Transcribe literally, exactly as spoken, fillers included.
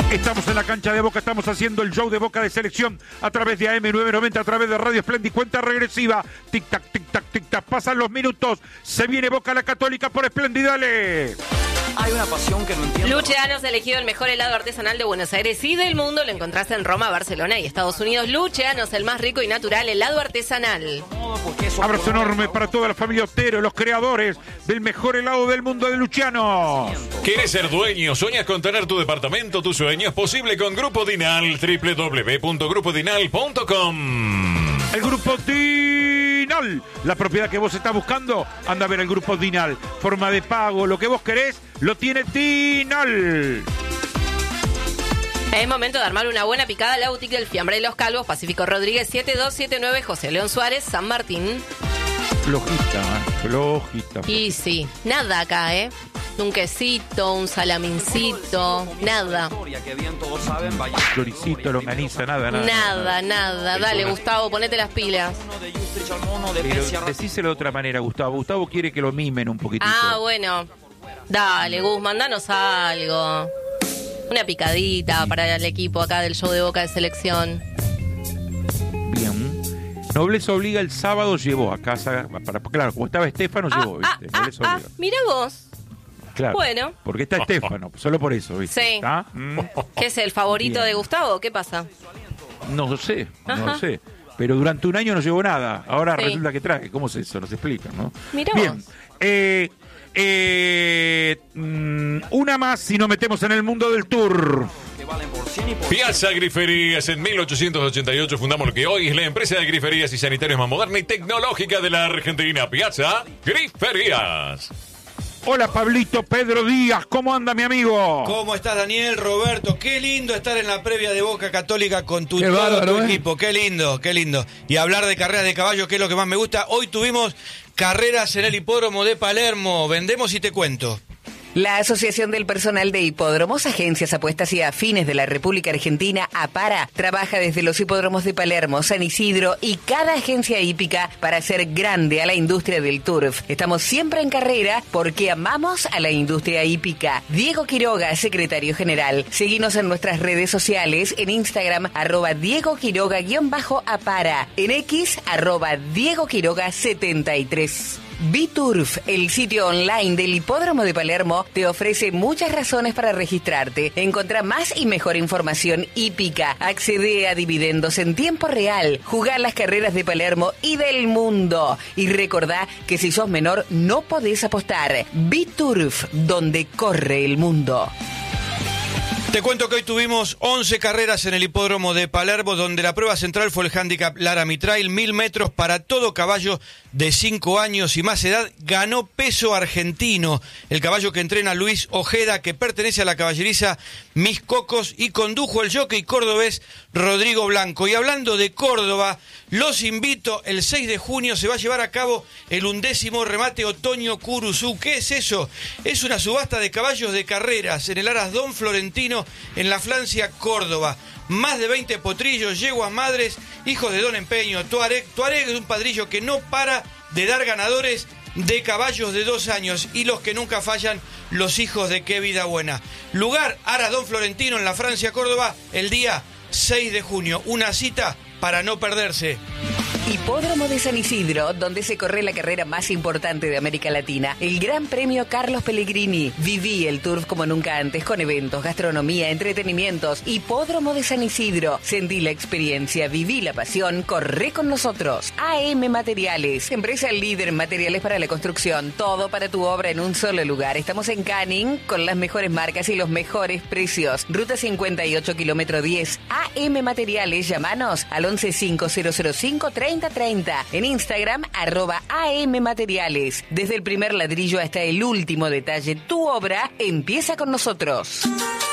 Estamos en la cancha de Boca, estamos haciendo el show de Boca de Selección a través de A M novecientos noventa, a través de Radio Splendid, cuenta regresiva, tic-tac, tic-tac, tic-tac, pasan los minutos, se viene Boca la Católica por Splendid, dale. Hay una pasión que no entiendo. Lucheanos, elegido el mejor helado artesanal de Buenos Aires y del mundo, lo encontraste en Roma, Barcelona y Estados Unidos. Lucheanos, el más rico y natural helado artesanal. Abrazo enorme para toda la familia Otero, los creadores del mejor helado del mundo de Luciano. ¿Quieres ser dueño? ¿Sueñas con tener tu departamento? Tu sueño es posible con Grupo Dinal, doble u doble u doble u punto grupo dinal punto com. El Grupo Dinal, la propiedad que vos estás buscando, anda a ver el Grupo Dinal. Forma de pago, lo que vos querés, lo tiene Dinal. Es momento de armar una buena picada a la boutique del Fiambre de los Calvos, Pacífico Rodríguez siete dos siete nueve, José León Suárez, San Martín. Flojita, ¿eh? Flojita. Y sí, nada acá, ¿eh? Un quesito, un salamincito, nada. Floricito, longaniza, nada, nada. Nada, nada. Dale, Gustavo, ponete las pilas. Pero decíselo de otra manera, Gustavo. Gustavo quiere que lo mimen un poquitito. Ah, bueno. Dale, Gus, mandanos algo. Una picadita para el equipo acá del show de Boca de Selección. Bien. Nobleza Obliga el sábado llevó a casa, para, claro, como estaba Estefano, Ah, llevó, ah, ¿viste? ah, Nobleza ah, Obliga. mira vos. Claro, Bueno. porque está Estefano, solo por eso, ¿viste? Sí. ¿Está? Mm. ¿Qué es el favorito Bien. de Gustavo? ¿Qué pasa? No lo sé, no Ajá. lo sé. Pero durante un año no llevó nada. Ahora Sí. resulta que traje. ¿Cómo es eso? Nos explican, ¿no? Mirá Bien. vos. Eh, eh, mm, una más si nos metemos en el mundo del tour. Piazza Griferías. En mil ochocientos ochenta y ocho fundamos lo que hoy es la empresa de griferías y sanitarios más moderna y tecnológica de la Argentina. Piazza Griferías. Hola, Pablito Pedro Díaz. ¿Cómo anda, mi amigo? ¿Cómo estás, Daniel, Roberto? Qué lindo estar en la previa de Boca Católica con tu, Qué todo bárbaro, tu ¿eh? equipo. Qué lindo, qué lindo. Y hablar de carreras de caballo, que es lo que más me gusta. Hoy tuvimos carreras en el hipódromo de Palermo. Vendemos y te cuento. La Asociación del Personal de Hipódromos, Agencias, Apuestas y Afines de la República Argentina, APARA, trabaja desde los hipódromos de Palermo, San Isidro y cada agencia hípica para hacer grande a la industria del turf. Estamos siempre en carrera porque amamos a la industria hípica. Diego Quiroga, secretario general. Seguinos en nuestras redes sociales, en Instagram, arroba Diego Quiroga guión bajo APARA, en X, arroba Diego Quiroga setenta y tres. Biturf, el sitio online del Hipódromo de Palermo, te ofrece muchas razones para registrarte. Encontrá más y mejor información hípica. Accede a dividendos en tiempo real. Jugá las carreras de Palermo y del mundo. Y recordá que si sos menor no podés apostar. Biturf, donde corre el mundo. Te cuento que hoy tuvimos once carreras en el hipódromo de Palermo, donde la prueba central fue el handicap Laramie Trail, mil metros para todo caballo de cinco años y más edad. Ganó Peso Argentino, el caballo que entrena Luis Ojeda, que pertenece a la caballeriza Mis Cocos, y condujo el jockey cordobés Rodrigo Blanco. Y hablando de Córdoba, los invito, el seis de junio se va a llevar a cabo el undécimo remate Otoño Curuzú. ¿Qué es eso? Es una subasta de caballos de carreras en el Aras Don Florentino, en la Flancia, Córdoba. Más de veinte potrillos, yeguas madres, hijos de Don Empeño, Tuareg. Tuareg es un padrillo que no para de dar ganadores de caballos de dos años, y los que nunca fallan, los hijos de Qué Vida Buena. Lugar, Aras Don Florentino, en la Francia, Córdoba, el día seis de junio. Una cita para no perderse. Hipódromo de San Isidro, donde se corre la carrera más importante de América Latina, el Gran Premio Carlos Pellegrini. Viví el turf como nunca antes, con eventos, gastronomía, entretenimientos. Hipódromo de San Isidro. Sentí la experiencia, viví la pasión, corre con nosotros. A M Materiales, empresa líder en materiales para la construcción. Todo para tu obra en un solo lugar. Estamos en Canning, con las mejores marcas y los mejores precios. Ruta cincuenta y ocho, kilómetro diez. A M Materiales, llámanos al once cinco cero cero cinco treinta treinta. En Instagram, arroba A M Materiales. Desde el primer ladrillo hasta el último detalle, tu obra empieza con nosotros.